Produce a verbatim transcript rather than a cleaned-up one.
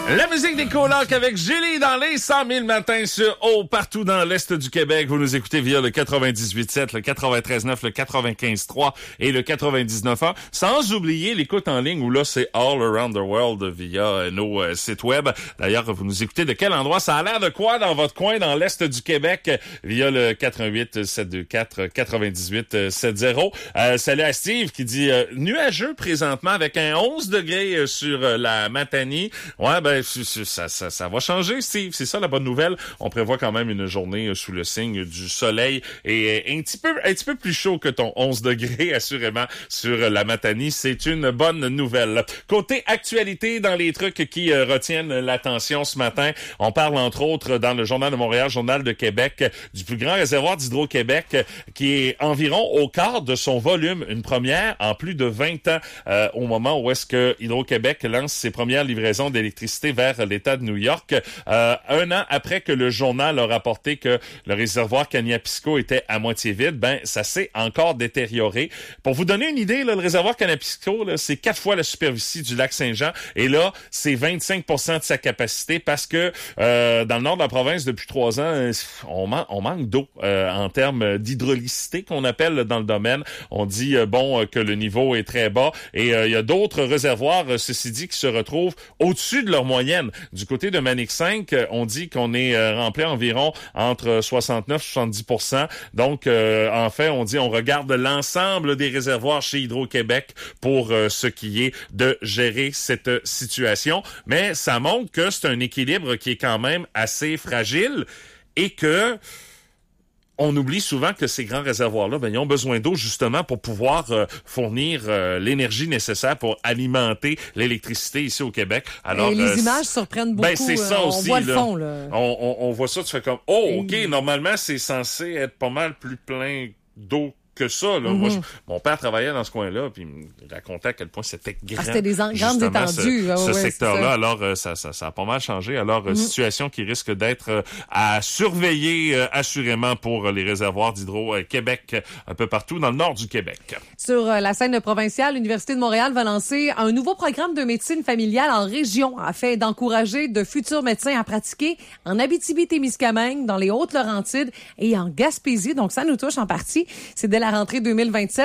La musique des colocs avec Julie dans les cent mille matins sur Eau, partout dans l'Est du Québec. Vous nous écoutez via le quatre-vingt-dix-huit sept, le quatre-vingt-treize neuf, le quatre-vingt-quinze trois et le quatre-vingt-dix-neuf un. Sans oublier l'écoute en ligne où là, c'est all around the world via euh, nos euh, sites web. D'ailleurs, vous nous écoutez de quel endroit? Ça a l'air de quoi dans votre coin, dans l'Est du Québec, via le quatre un huit sept deux quatre quatre-vingt-dix-huit soixante. Euh, salut à Steve qui dit euh, nuageux présentement avec un onze degrés sur euh, la Matanie. Ouais, ben, ça, ça, ça va changer, Steve. C'est ça la bonne nouvelle. On prévoit quand même une journée sous le signe du soleil et un petit peu, un petit peu plus chaud que ton onze degrés, assurément, sur la Matanie. C'est une bonne nouvelle. Côté actualité, dans les trucs qui euh, retiennent l'attention ce matin, on parle entre autres dans le Journal de Montréal, Journal de Québec, du plus grand réservoir d'Hydro-Québec qui est environ au quart de son volume. Une première en plus de vingt ans euh, au moment où est-ce que Hydro-Québec lance ses premières livraisons d'électricité vers l'État de New York. Euh, un an après que le journal a rapporté que le réservoir Kaniapisco était à moitié vide, ben ça s'est encore détérioré. Pour vous donner une idée, là, le réservoir Kaniapisco, là, c'est quatre fois la superficie du lac Saint-Jean et là, c'est vingt-cinq pour cent de sa capacité parce que euh, dans le nord de la province, depuis trois ans, on, man- on manque d'eau euh, en termes d'hydraulicité qu'on appelle dans le domaine. On dit euh, bon euh, que le niveau est très bas et euh, il y a d'autres réservoirs, euh, ceci dit, qui se retrouvent au-dessus de leur moyenne. Du côté de Manic cinq, on dit qu'on est euh, rempli environ entre soixante-neuf et soixante-dix pour cent. Donc, euh, en fait, on dit on regarde l'ensemble des réservoirs chez Hydro-Québec pour euh, ce qui est de gérer cette situation. Mais ça montre que c'est un équilibre qui est quand même assez fragile et que on oublie souvent que ces grands réservoirs-là, ben, ils ont besoin d'eau justement pour pouvoir euh, fournir euh, l'énergie nécessaire pour alimenter l'électricité ici au Québec. Alors, et les euh, images surprennent beaucoup. Ben, c'est ça on aussi, voit là. le fond. Là. On, on, on voit ça, tu fais comme, oh, OK, Et... normalement, c'est censé être pas mal plus plein d'eau que ça. Là. Mm-hmm. Moi, je, mon père travaillait dans ce coin-là, puis il me racontait à quel point c'était grand. Ah, c'était des en- grandes étendues. Ce, oh, ce ouais, secteur-là. Alors, euh, ça, ça, ça a pas mal changé. Alors, mm-hmm. situation qui risque d'être euh, à surveiller euh, assurément pour euh, les réservoirs d'Hydro-Québec euh, un peu partout dans le nord du Québec. Sur euh, la scène provinciale, l'Université de Montréal va lancer un nouveau programme de médecine familiale en région afin d'encourager de futurs médecins à pratiquer en Abitibi-Témiscamingue, dans les Hautes-Laurentides et en Gaspésie. Donc, ça nous touche en partie. C'est dès la rentrée deux mille vingt-sept.